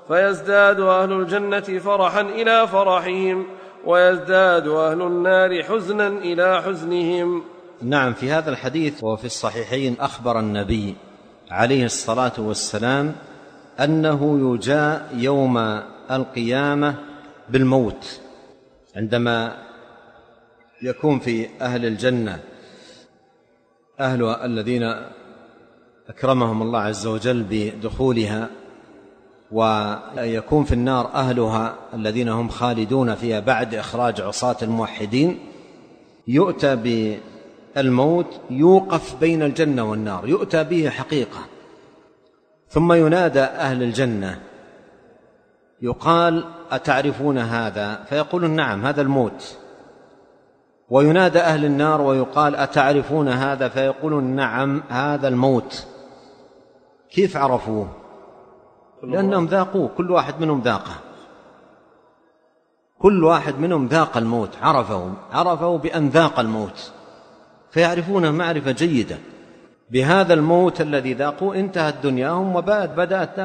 فيزداد أهل الجنة فرحا إلى فرحهم، ويزداد أهل النار حزنا إلى حزنهم. نعم، في هذا الحديث وفي الصحيحين أخبر النبي عليه الصلاة والسلام أنه يجاء يوم القيامة بالموت، عندما يكون في أهل الجنة أهل الذين أكرمهم الله عز وجل بدخولها، ويكون في النار أهلها الذين هم خالدون فيها بعد إخراج عصاة الموحدين. يؤتى بالموت يوقف بين الجنة والنار، يؤتى به حقيقة، ثم ينادى أهل الجنة يقال أتعرفون هذا؟ فيقولون نعم هذا الموت. وينادى أهل النار ويقال أتعرفون هذا؟ فيقولون نعم هذا الموت. كيف عرفوه؟ لأنهم ذاقوه، كل واحد منهم ذاقه، كل واحد منهم ذاق الموت، عرفه بأن ذاق الموت، فيعرفونه معرفة جيدة. بهذا الموت الذي ذاقوا انتهت دنياهم وبدأت